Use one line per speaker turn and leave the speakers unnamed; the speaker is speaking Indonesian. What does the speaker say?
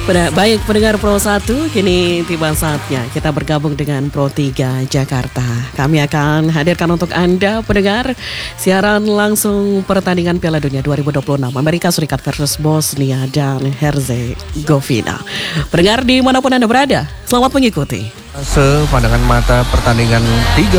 Baik pendengar Pro 1, kini tiba saatnya kita bergabung dengan Pro 3 Jakarta. Kami akan hadirkan untuk Anda pendengar siaran langsung pertandingan Piala Dunia 2026 Amerika Serikat versus Bosnia dan Herzegovina. Pendengar dimanapun Anda berada, selamat mengikuti.
Sepandangan mata pertandingan 3